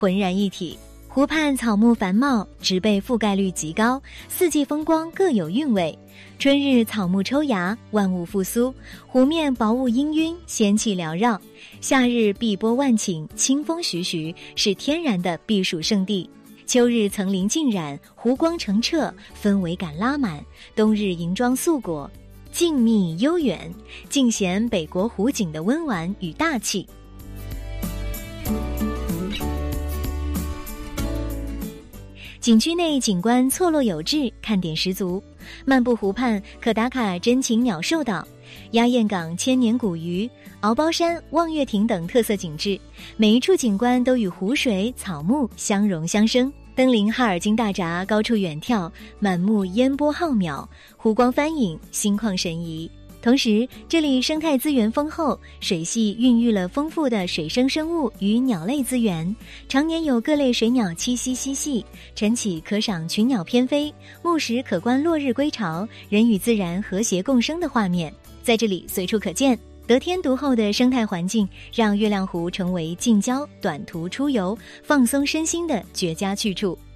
浑然一体。湖畔草木繁茂，植被覆盖率极高，四季风光各有韵味。春日草木抽芽，万物复苏，湖面薄雾氤氲，仙气缭绕；夏日碧波万顷，清风徐徐，是天然的避暑胜地。秋日层林尽染，湖光澄澈，氛围感拉满；冬日银装素裹，静谧悠远，尽显北国湖景的温婉与大气。景区内景观错落有致，看点十足。漫步湖畔，可打卡真禽鸟兽岛、鸭雁港千年古鱼、鳌包山、望月亭等特色景致，每一处景观都与湖水、草木相融相生。登临哈尔金大闸，高处远眺，满目烟波浩渺，湖光翻影，心旷神怡。同时，这里生态资源丰厚，水系孕育了丰富的水生生物与鸟类资源，常年有各类水鸟栖息嬉戏，晨起可赏群鸟翩飞，暮时可观落日归巢，人与自然和谐共生的画面，在这里随处可见。得天独厚的生态环境，让月亮湖成为近郊短途出游、放松身心的绝佳去处。